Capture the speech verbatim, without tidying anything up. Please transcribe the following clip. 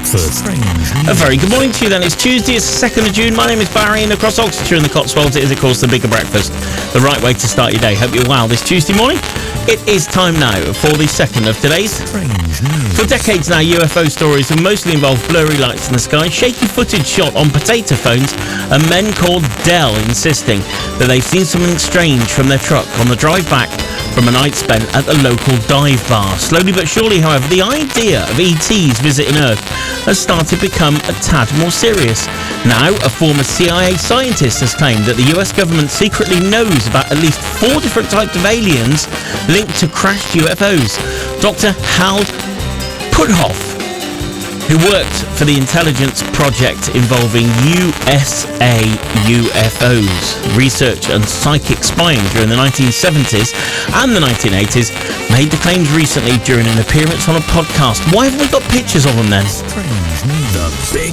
Breakfast. A very good morning to you then. It's Tuesday, it's the second of June. My name is Barry, and across Oxfordshire and the Cotswolds it is, of course, the Bigger Breakfast. The right way to start your day. Hope you're well this Tuesday morning. It is time now for the second of today's. For decades now, U F O stories have mostly involved blurry lights in the sky, shaky footage shot on potato phones, and men called Dell insisting that they've seen something strange from their truck on the drive back from a night spent at the local dive bar. Slowly but surely, however, the idea of E Ts visiting Earth has started to become a tad more serious. Now, a former C I A scientist has claimed that the U S government secretly knows about at least four different types of aliens linked to crashed U F Os. Doctor Hal Puthoff, who worked for the intelligence project involving U S A U F Os, research and psychic spying during the nineteen seventies and the nineteen eighties, made the claims recently during an appearance on a podcast. Why haven't we got pictures of them then? The Big